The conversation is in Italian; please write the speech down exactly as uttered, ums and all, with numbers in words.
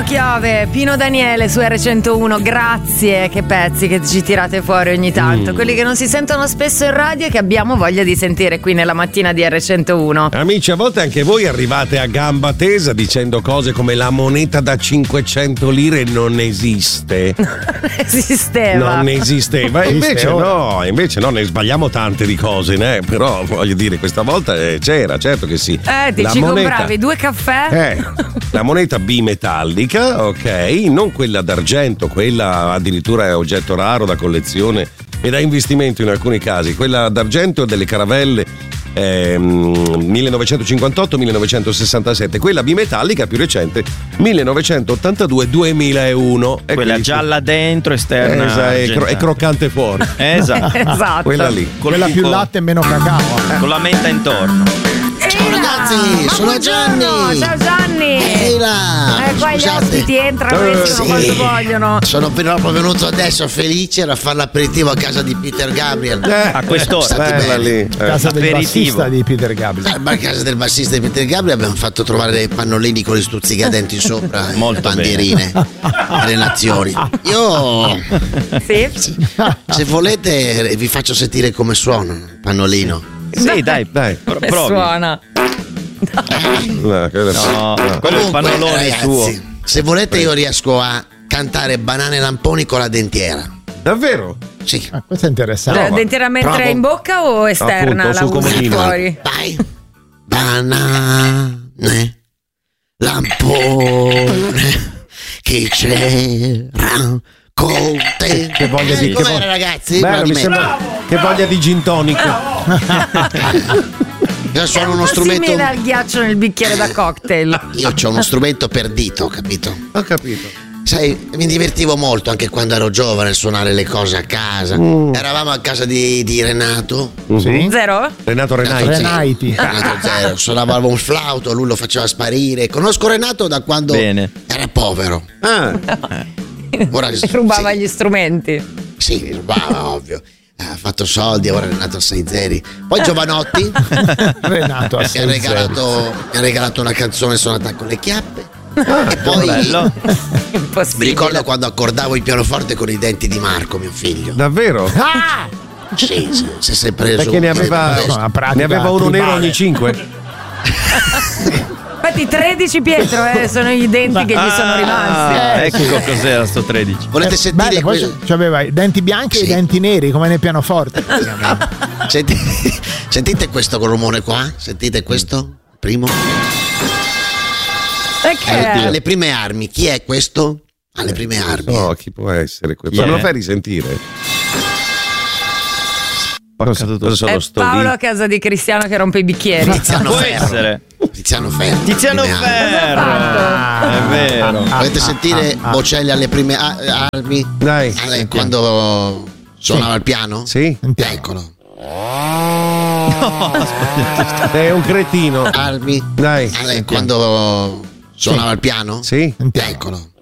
Chiove, Pino Daniele su erre centouno. Grazie, che pezzi che ci tirate fuori ogni tanto. Mm. Quelli che non si sentono spesso in radio e che abbiamo voglia di sentire qui nella mattina di erre centouno. Amici, a volte anche voi arrivate a gamba tesa dicendo cose come la moneta da cinquecento lire non esiste. Non esisteva. Non esisteva. E invece no, invece no, ne sbagliamo tante di cose, né? Però voglio dire, questa volta c'era, certo che sì. Eh, ti la ci moneta, compravi due caffè? Eh, la moneta bimetallica, ok, non quella d'argento, quella addirittura è oggetto raro da collezione e da investimento in alcuni casi. Quella d'argento è delle caravelle ehm, millenovecentocinquantotto millenovecentosessantasette, quella bimetallica più recente millenovecentottantadue duemilauno. Quella quindi, gialla dentro, esterna esatto, è, cro- è croccante fuori. Esatto. Esatto. Quella lì. Quella più latte e meno cacao. Eh. Con la menta intorno. Ciao ragazzi, sono Gianni. Ciao Gianni. Ehi là. Eh, qua gli ospiti entrano e escono quando vogliono. Sono proprio venuto adesso felice a fare l'aperitivo a casa di Peter Gabriel. Eh, a quest'ora. Bella lì. Eh. Casa del aperitivo. bassista di Peter Gabriel. A casa del bassista di Peter Gabriel abbiamo fatto trovare dei pannolini con gli stuzzicadenti sopra, molto bandierine, le nazioni. Io Sì. se volete vi faccio sentire come suona il pannolino. Sì, dai, dai. Pro- Come provi. suona? No, quello- No, quello è il Comunque, pannolone ragazzi, suo. se volete io riesco a cantare Banane Lamponi con la dentiera. Davvero? Sì. Ah, questo è interessante. Cioè, dentiera mentre Provo. è in bocca o esterna? Appunto, La sul usi comodino. fuori? Vai. Banane Lampone che c'era con te. Che voglia di- Eh, che com'era, voglia- ragazzi? Bello, mi Bravi me. sembra che voglia di gin tonico. Io suono uno strumento. Simile al ghiaccio nel bicchiere da cocktail. Io ho uno strumento per dito, capito? Ho capito. Sai, mi divertivo molto anche quando ero giovane a suonare le cose a casa. Eravamo a casa di, di Renato. Sì? Zero? Renato Renai. Renato Renaiti. Renato Zero. Suonavamo un flauto, lui lo faceva sparire. Conosco Renato da quando Bene. era povero. Ah, Ora Rubava sì, gli strumenti. sì, rubava, ovvio. Ha fatto soldi, ora è Renato a sei zeri. Poi Giovanotti Renato a mi ha sei regalato, mi ha regalato una canzone suonata con le chiappe. E poi Bello. mi Impossibile. ricordo quando accordavo il pianoforte con i denti di Marco, mio figlio. davvero? Ah! Sì, sì, si è sempre preso. Perché ne aveva, No, una pratica ne aveva uno nero tribale. ogni cinque. Infatti tredici Pietro eh, sono i denti che gli sono rimasti. Ah, Eh, ecco sì. cos'era sto tredici. Volete Eh, sentire bello, poi que- c- c'aveva i denti bianchi e Sì. i denti neri come nel pianoforte. Senti- Sentite questo rumore qua? Sentite questo? Primo? E che è? Alle prime armi, chi è questo? Alle prime armi. No, chi può essere questo? Chi Ma me è? lo fai risentire? Cosa, cosa Cosa sono È sto Paolo lì? a casa di Cristiano che rompe i bicchieri. Tiziano Può Ferro. essere. Tiziano Ferro. Tiziano Prime armi. Ferro. È vero. Volete sentire Bocelli alle prime a- armi? Dai. Eh, Quando suonava il piano? Sì? Eccolo. È un cretino. Armi? Dai. Eh, Quando suonava il piano? Sì? Eccolo.